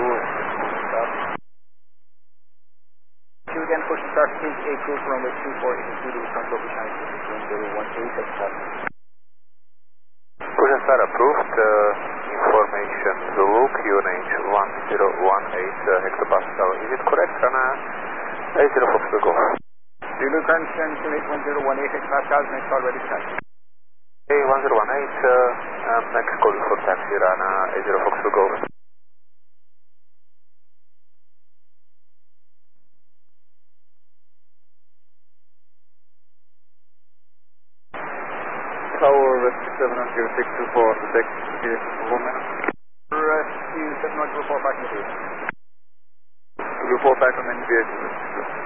You again, push start, please, A cruise runway 24, into the control behind 1018, at start. Push and start approved, information Zulu, QNH 1018 hectopascal. Is it correct, Rana? 80 Fox to go. Zulu current send QNH 1018 hectopascals, next call ready start. A 1018, next call for taxi, Rana, 80 Fox to go. Tower Rescue 70624 on the deck, here for 1 minute. Rescue 704 back in the field. Report back on NVH.